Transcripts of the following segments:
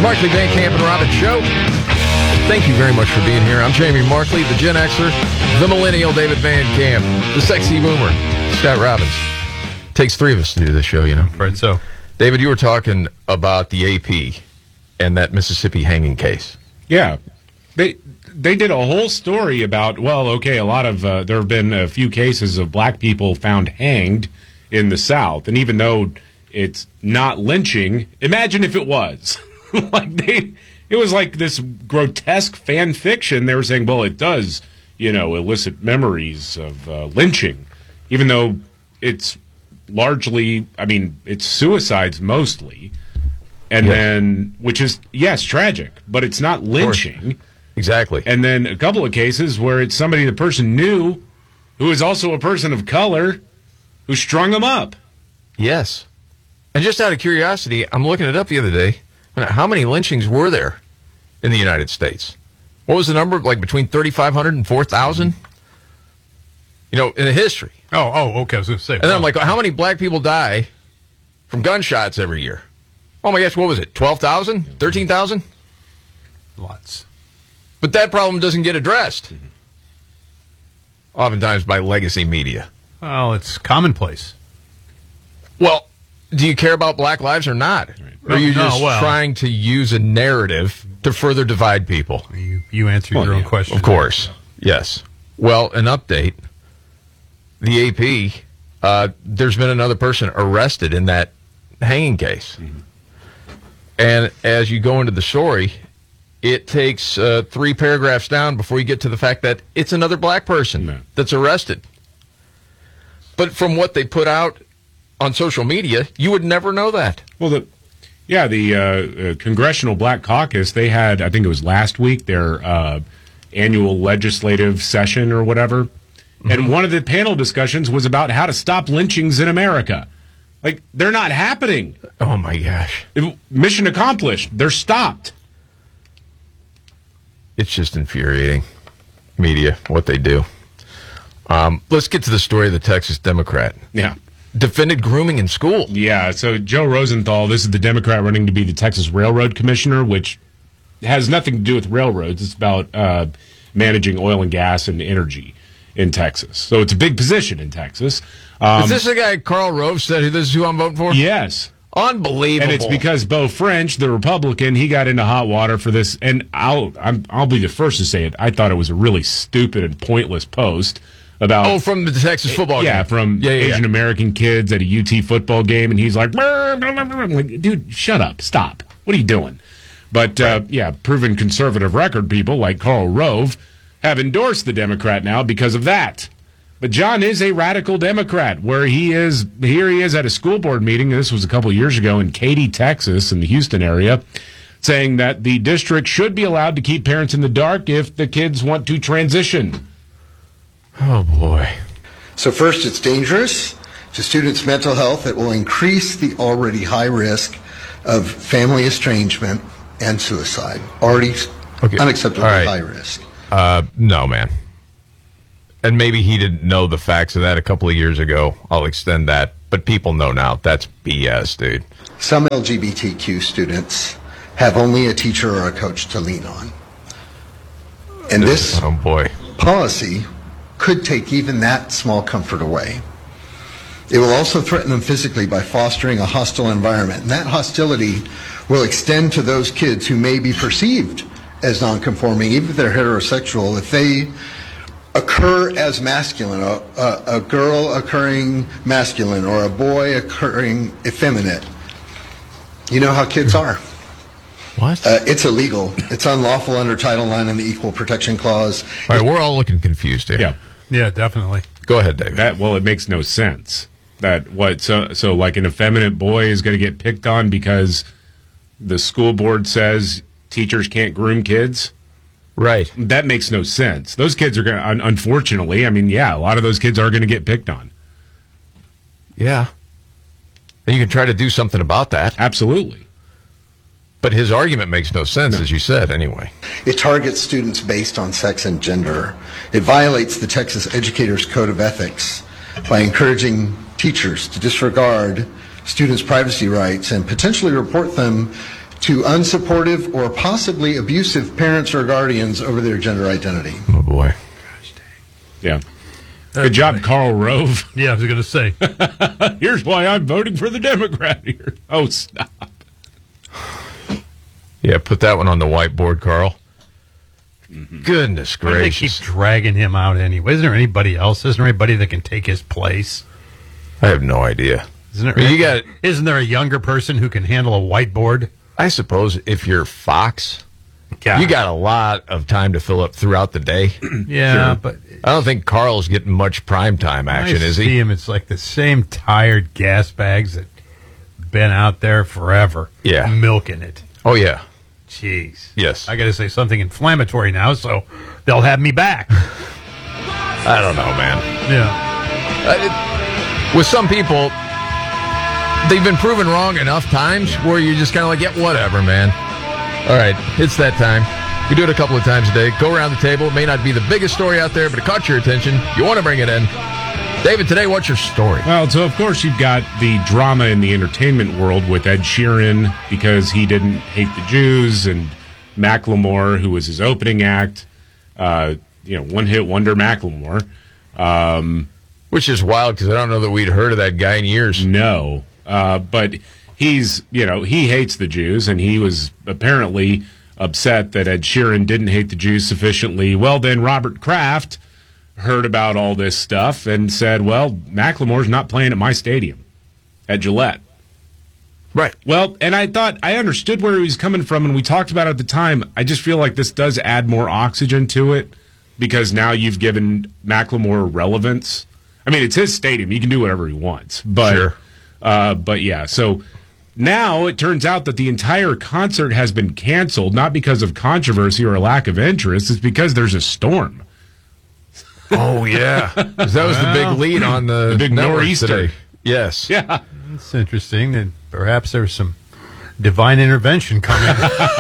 Markley, Van Camp, and Robbins Show. Thank you very much for being here. I'm Jamie Markley, the Gen Xer, the Millennial David Van Camp, the Sexy Boomer, Scott Robbins. Takes three of us to do this show, you know. Right, so. David, you were talking about the AP and that Mississippi hanging case. Yeah. They did a whole story about, a lot of, there have been a few cases of black people found hanged in the South. And even though it's not lynching, imagine if it was. It was like this grotesque fan fiction. They were saying, well, it does, elicit memories of lynching, even though it's largely, it's suicides mostly. And then, which is, yes, tragic, but it's not lynching. Exactly. And then a couple of cases where it's somebody the person knew who is also a person of color who strung them up. Yes. And just out of curiosity, I'm looking it up the other day. How many lynchings were there in the United States? What was the number? Like between 3,500 and 4,000? In the history. Oh, okay. I was going to say. And then I'm like, how many black people die from gunshots every year? Oh my gosh, what was it? 12,000? 13,000? Lots. But that problem doesn't get addressed. Oftentimes by legacy media. Well, it's commonplace. Well, do you care about black lives or not? Right. Or are you just trying to use a narrative to further divide people? You answered your own question. Of course. Yes. Well, an update. The AP, there's been another person arrested in that hanging case. Mm-hmm. And as you go into the story, it takes 3 paragraphs down before you get to the fact that it's another black person that's arrested. But from what they put out on social media, you would never know that. Well, the Congressional Black Caucus, they had, I think it was last week, their annual legislative session or whatever. Mm-hmm. And one of the panel discussions was about how to stop lynchings in America. Like, they're not happening. Oh, my gosh. Mission accomplished. They're stopped. It's just infuriating. Media, what they do. Let's get to the story of the Texas Democrat. Yeah. Defended grooming in school. Yeah, so Joe Rosenthal, this is the Democrat running to be the Texas Railroad Commissioner, which has nothing to do with railroads. It's about managing oil and gas and energy in Texas. So it's a big position in Texas. Is this the guy Karl Rove said this is who I'm voting for? Yes. Unbelievable. And it's because Beau French, the Republican, he got into hot water for this. And I'll be the first to say it. I thought it was a really stupid and pointless post about from the Texas football game. Yeah, from Asian American kids at a UT football game, and he's like, dude, shut up, stop. What are you doing? But proven conservative record people like Karl Rove have endorsed the Democrat now because of that. But John is a radical Democrat, where he is at a school board meeting, and this was a couple years ago in Katy, Texas, in the Houston area, saying that the district should be allowed to keep parents in the dark if the kids want to transition. Oh, boy. So first, it's dangerous to students' mental health. It will increase the already high risk of family estrangement and suicide. Already unacceptably high risk. No, man. And maybe he didn't know the facts of that a couple of years ago. I'll extend that. But people know now. That's BS, dude. Some LGBTQ students have only a teacher or a coach to lean on. And this policy could take even that small comfort away. It will also threaten them physically by fostering a hostile environment. And that hostility will extend to those kids who may be perceived as nonconforming, even if they're heterosexual. If they occur as masculine, a girl occurring masculine, or a boy occurring effeminate, you know how kids are. What? It's illegal. It's unlawful under Title IX and the Equal Protection Clause. All right, we're all looking confused here. Yeah, definitely. Go ahead, David. It makes no sense. So like an effeminate boy is going to get picked on because the school board says teachers can't groom kids? Right. That makes no sense. Those kids are going to, unfortunately, a lot of those kids are going to get picked on. Yeah. And you can try to do something about that. Absolutely. But his argument makes no sense, as you said, anyway. It targets students based on sex and gender. It violates the Texas Educators Code of Ethics by encouraging teachers to disregard students' privacy rights and potentially report them to unsupportive or possibly abusive parents or guardians over their gender identity. Oh, boy. Yeah. Good job, Karl Rove. Yeah, I was going to say. Here's why I'm voting for the Democrat here. Oh, stop. Yeah, put that one on the whiteboard, Carl. Goodness Why do they keep gracious. dragging him out anyway? Isn't there anybody else? Isn't there anybody that can take his place? I have no idea. Isn't Isn't there a younger person who can handle a whiteboard? I suppose if you're Fox, you got a lot of time to fill up throughout the day. Yeah, but I don't think Carl's getting much primetime action, I is see he? him. It's like the same tired gas bags that been out there forever. Yeah. Milking it. Oh, yeah. Jeez. Yes. I got to say something inflammatory now, so they'll have me back. I don't know, man. Yeah. With some people, they've been proven wrong enough times where you're just kind of like, yeah, whatever, man. All right, it's that time. We do it a couple of times a day. Go around the table. It may not be the biggest story out there, but it caught your attention. You want to bring it in. David, today, what's your story? Well, so of course you've got the drama in the entertainment world with Ed Sheeran because he didn't hate the Jews, and Macklemore, who was his opening act, one-hit wonder Macklemore. Which is wild because I don't know that we'd heard of that guy in years. No, but he's, he hates the Jews, and he was apparently upset that Ed Sheeran didn't hate the Jews sufficiently. Well, then Robert Kraft heard about all this stuff and said, well, Macklemore's not playing at my stadium at Gillette. Right. Well, and I thought I understood where he was coming from, and we talked about it at the time. I just feel like this does add more oxygen to it because now you've given Macklemore relevance. I mean, it's his stadium. He can do whatever he wants. But, Sure. But yeah, so now it turns out that the entire concert has been canceled, not because of controversy or a lack of interest. It's because there's a storm. Oh, yeah. 'Cause that was the big lead on the big network nor'easter. today. Yes. Yeah. It's interesting that perhaps there's some divine intervention coming.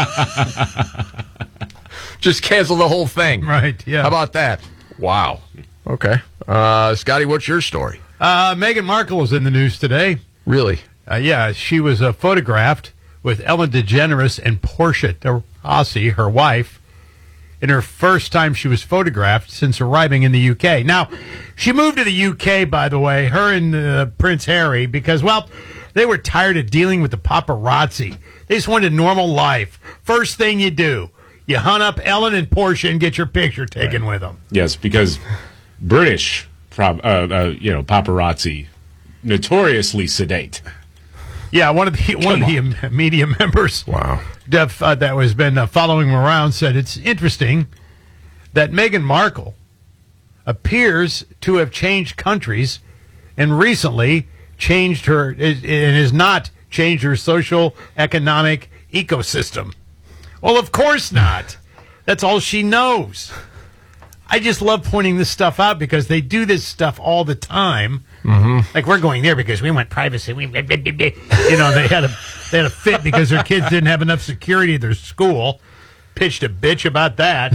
Just cancel the whole thing. Right, yeah. How about that? Wow. Okay. Scotty, what's your story? Meghan Markle was in the news today. Really? Yeah, she was photographed with Ellen DeGeneres and Portia de Rossi, her wife, in her first time she was photographed since arriving in the UK. Now, she moved to the UK, by the way, her and Prince Harry, because, well, they were tired of dealing with the paparazzi. They just wanted a normal life. First thing you do, you hunt up Ellen and Portia and get your picture taken with them. Yes, because British paparazzi notoriously sedate. Yeah, one of the media members Wow. that was been following him around said it's interesting that Meghan Markle appears to have changed countries and recently changed her and has not changed her social economic ecosystem. Well, of course not. That's all she knows. I just love pointing this stuff out because they do this stuff all the time. Mm-hmm. Like, we're going there because we want privacy. They had a fit because their kids didn't have enough security at their school. Pitched a bitch about that.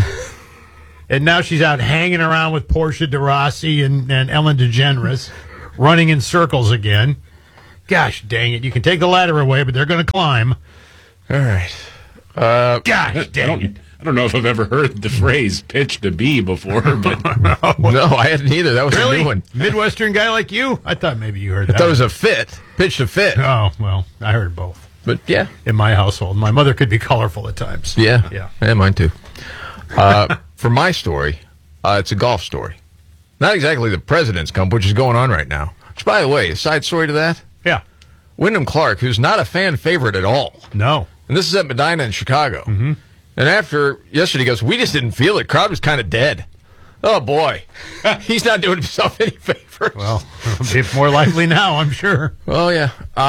And now she's out hanging around with Portia de Rossi and Ellen DeGeneres, running in circles again. Gosh dang it. You can take the ladder away, but they're going to climb. All right. Gosh dang it. I don't know if I've ever heard the phrase pitched a bee before, but No, I hadn't either. That was a Really? new one. Midwestern guy like you? I thought maybe you heard that. I thought it was a fit. Pitched a fit. Oh, well, I heard both. But yeah. In my household. My mother could be colorful at times. Yeah. Yeah. Yeah, mine too. For my story, it's a golf story. Not exactly the President's Cup, which is going on right now. Which, by the way, a side story to that, Yeah. Wyndham Clark, who's not a fan favorite at all. No. And this is at Medina in Chicago. Mm-hmm. And after yesterday, he goes, we just didn't feel it. Crowd was kind of dead. Oh, boy. He's not doing himself any favors. Well, it'll be more likely now, I'm sure. Oh, yeah.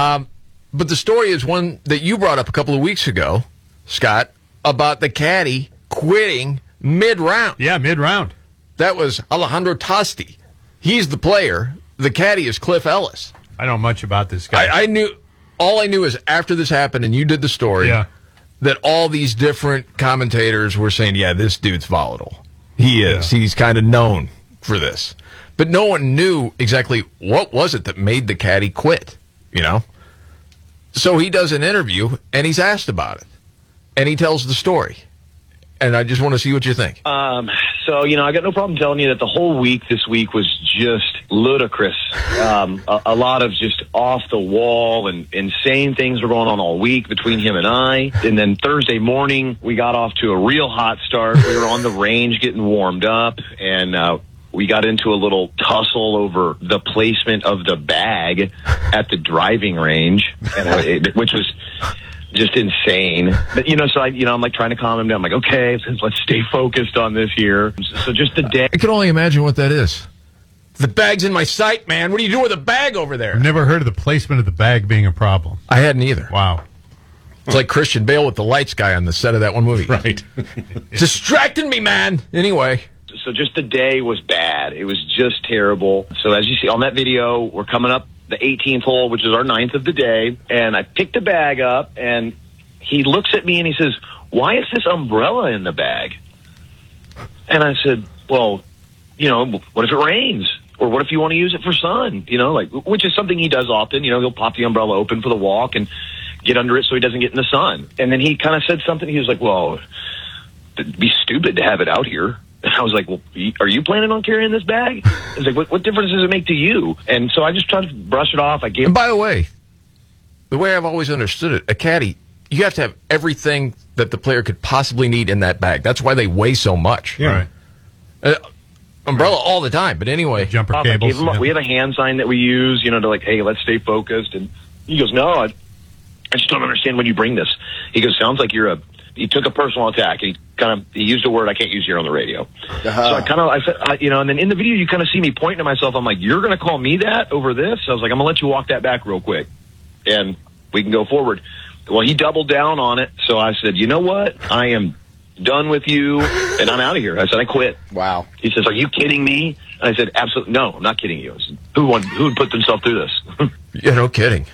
But the story is one that you brought up a couple of weeks ago, Scott, about the caddy quitting mid-round. Yeah, mid-round. That was Alejandro Tosti. He's the player. The caddy is Cliff Ellis. I don't know much about this guy. All I knew is after this happened and you did the story, Yeah. that all these different commentators were saying, yeah, this dude's volatile. He is. Yeah. He's kind of known for this. But no one knew exactly what was it that made the caddy quit, you know? So he does an interview, and he's asked about it. And he tells the story. And I just want to see what you think. So, I got no problem telling you that the whole week this week was just ludicrous. A lot of just off the wall and insane things were going on all week between him and I. And then Thursday morning, we got off to a real hot start. We were on the range getting warmed up, and we got into a little tussle over the placement of the bag at the driving range, which was just insane. But, so I'm like trying to calm him down. I'm like, okay, let's stay focused on this here. So just the day. I can only imagine what that is. The bag's in my sight, man. What are you doing with the bag over there? I've never heard of the placement of the bag being a problem. I hadn't either. Wow. It's like Christian Bale with the lights guy on the set of that one movie. Right. Distracting me, man. Anyway. So just the day was bad. It was just terrible. So as you see on that video, we're coming up the 18th hole, which is our 9th of the day, and I picked the bag up, and he looks at me and he says, "Why is this umbrella in the bag?" And I said, "Well, what if it rains? Or what if you want to use it for sun? Which is something he does often. He'll pop the umbrella open for the walk and get under it so he doesn't get in the sun." And then he kind of said something. He was like, "Well, it'd be stupid to have it out here." And I was like, "Well, are you planning on carrying this bag?" I was like, what difference does it make to you? And so I just tried to brush it off. And by the way I've always understood it, a caddy, you have to have everything that the player could possibly need in that bag. That's why they weigh so much. Yeah. Right. Umbrella all the time, but anyway. Jumper cables. We have a hand sign that we use, to like, hey, let's stay focused. And he goes, "No, I just don't understand when you bring this." He goes, "Sounds like he took a personal attack." And he used a word I can't use here on the radio. So I said, and then in the video, you kind of see me pointing to myself. I'm like, "You're going to call me that over this?" I was like, "I'm going to let you walk that back real quick, and we can go forward." Well, he doubled down on it. So I said, "You know what? I am done with you, and I'm out of here." I said, "I quit." Wow. He says, "Are you kidding me?" And I said, "Absolutely. No, I'm not kidding you." I said, who would put themselves through this? Yeah, no kidding.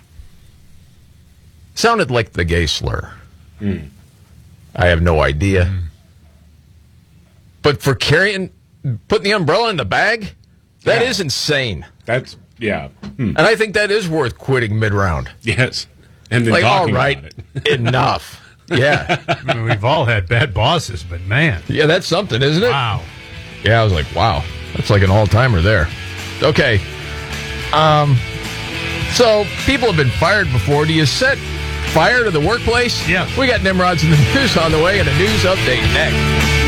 Sounded like the gay slur. I have no idea. But for putting the umbrella in the bag, that is insane. That's, yeah. And I think that is worth quitting mid-round. Yes. And then Like, all talking right, about it. enough. Yeah. I mean, we've all had bad bosses, but man. Yeah, that's something, isn't it? Wow. Yeah, I was like, wow. That's like an all-timer there. Okay. So, people have been fired before. Do you set fire to the workplace? Yeah. We got Nimrods in the news on the way and a news update next.